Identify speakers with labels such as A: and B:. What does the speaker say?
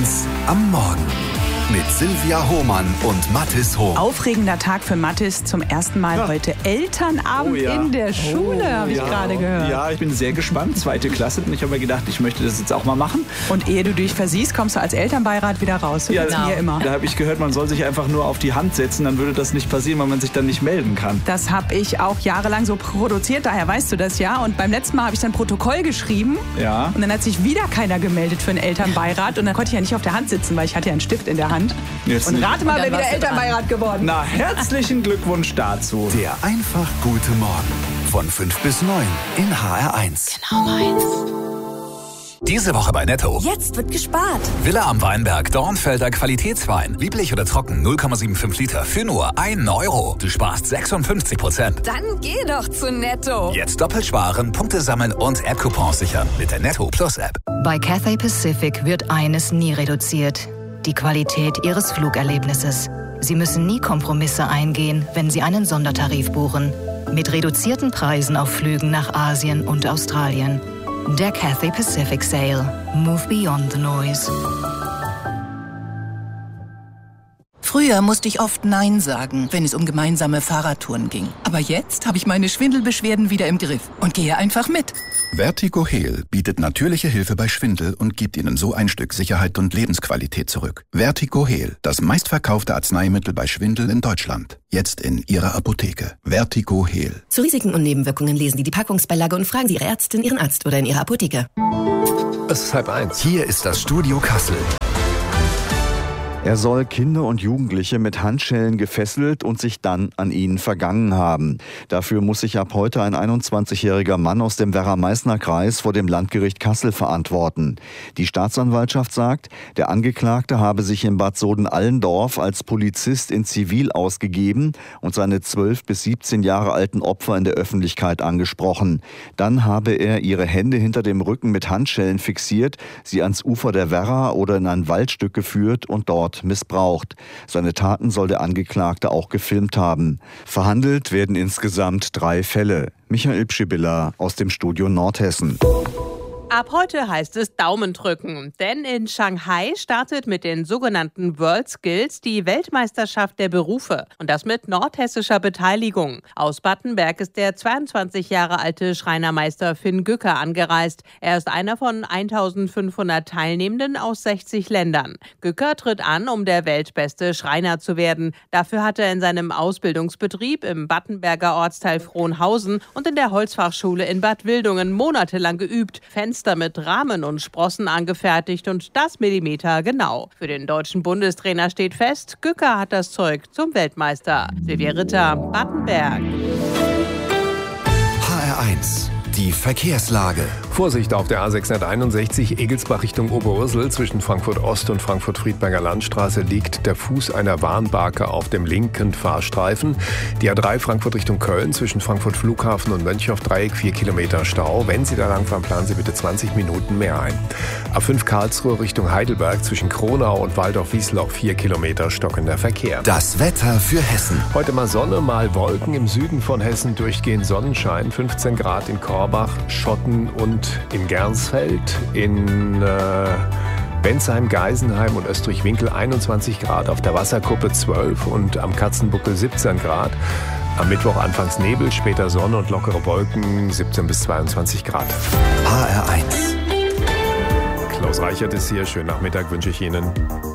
A: 1 am Morgen mit Silvia Hohmann und Mathis Hohm.
B: Aufregender Tag für Mathis. Zum ersten Mal heute Elternabend in der Schule, habe ich gerade gehört.
C: Ja, ich bin sehr gespannt. 2. Klasse. Und ich habe mir gedacht, ich möchte das jetzt auch mal machen.
B: Und ehe du dich versiehst, kommst du als Elternbeirat wieder raus.
C: Ja,
B: mir immer.
C: Da habe ich gehört, man soll sich einfach nur auf die Hand setzen. Dann würde das nicht passieren, weil man sich dann nicht melden kann.
B: Das habe ich auch jahrelang so produziert. Daher weißt du das ja. Und beim letzten Mal habe ich dann Protokoll geschrieben.
C: Ja.
B: Und dann hat sich wieder keiner gemeldet für einen Elternbeirat. Und dann konnte ich ja nicht auf der Hand sitzen, weil ich hatte ja einen Stift in der Hand.
C: Jetzt
B: und
C: nicht.
B: rate mal, wer wieder Elternbeirat geworden.
C: Na, herzlichen Glückwunsch dazu.
A: Der einfach gute Morgen von 5 bis 9 in HR1.
D: Genau meins.
A: Diese Woche bei Netto.
D: Jetzt wird gespart.
A: Villa am Weinberg, Dornfelder Qualitätswein. Lieblich oder trocken, 0,75 Liter für nur 1 Euro. Du sparst 56%.
D: Dann geh doch zu Netto.
A: Jetzt doppelt sparen, Punkte sammeln und App-Coupons sichern mit der Netto Plus App.
E: Bei Cathay Pacific wird eines nie reduziert: die Qualität Ihres Flugerlebnisses. Sie müssen nie Kompromisse eingehen, wenn Sie einen Sondertarif buchen. Mit reduzierten Preisen auf Flügen nach Asien und Australien. Der Cathay Pacific Sale. Move beyond the noise.
F: Früher musste ich oft Nein sagen, wenn es um gemeinsame Fahrradtouren ging. Aber jetzt habe ich meine Schwindelbeschwerden wieder im Griff und gehe einfach mit.
G: Vertigo Heal bietet natürliche Hilfe bei Schwindel und gibt Ihnen so ein Stück Sicherheit und Lebensqualität zurück. Vertigo Heal, das meistverkaufte Arzneimittel bei Schwindel in Deutschland. Jetzt in Ihrer Apotheke. Vertigo Heal.
H: Zu Risiken und Nebenwirkungen lesen Sie die Packungsbeilage und fragen Sie Ihre Ärztin, Ihren Arzt oder in Ihrer Apotheke.
A: Es ist 12:30. Hier ist das Studio Kassel.
I: Er soll Kinder und Jugendliche mit Handschellen gefesselt und sich dann an ihnen vergangen haben. Dafür muss sich ab heute ein 21-jähriger Mann aus dem Werra-Meißner-Kreis vor dem Landgericht Kassel verantworten. Die Staatsanwaltschaft sagt, der Angeklagte habe sich in Bad Soden-Allendorf als Polizist in Zivil ausgegeben und seine 12 bis 17 Jahre alten Opfer in der Öffentlichkeit angesprochen. Dann habe er ihre Hände hinter dem Rücken mit Handschellen fixiert, sie ans Ufer der Werra oder in ein Waldstück geführt und dort missbraucht. Seine Taten soll der Angeklagte auch gefilmt haben. Verhandelt werden insgesamt 3 Fälle. Michael Pschibilla aus dem Studio Nordhessen.
J: Ab heute heißt es Daumen drücken, denn in Shanghai startet mit den sogenannten World Skills die Weltmeisterschaft der Berufe und das mit nordhessischer Beteiligung. Aus Battenberg ist der 22 Jahre alte Schreinermeister Finn Gücker angereist. Er ist einer von 1500 Teilnehmenden aus 60 Ländern. Gücker tritt an, um der weltbeste Schreiner zu werden. Dafür hat er in seinem Ausbildungsbetrieb im Battenberger Ortsteil Frohnhausen und in der Holzfachschule in Bad Wildungen monatelang geübt, Fenster mit Rahmen und Sprossen angefertigt und das Millimeter genau. Für den deutschen Bundestrainer steht fest, Gücker hat das Zeug zum Weltmeister. Silvia Ritter, Battenberg.
A: HR1, die Verkehrslage.
K: Vorsicht auf der A661 Egelsbach Richtung Oberursel. Zwischen Frankfurt Ost und Frankfurt-Friedberger Landstraße liegt der Fuß einer Warnbarke auf dem linken Fahrstreifen. Die A3 Frankfurt Richtung Köln zwischen Frankfurt Flughafen und Mönchhoff-Dreieck 4 Kilometer Stau. Wenn Sie da langfahren, planen Sie bitte 20 Minuten mehr ein. A5 Karlsruhe Richtung Heidelberg zwischen Kronau und Waldorf-Wiesloch 4 Kilometer stockender Verkehr.
A: Das Wetter für Hessen.
K: Heute mal Sonne, mal Wolken. Im Süden von Hessen durchgehend Sonnenschein. 15 Grad in Korbach, Schotten und in Gernsfeld, in Bensheim, Geisenheim und Österreich-Winkel 21 Grad, auf der Wasserkuppe 12 und am Katzenbuckel 17 Grad. Am Mittwoch anfangs Nebel, später Sonne und lockere Wolken 17 bis 22 Grad.
A: HR1.
K: Klaus Reichert ist hier. Schönen Nachmittag wünsche ich Ihnen.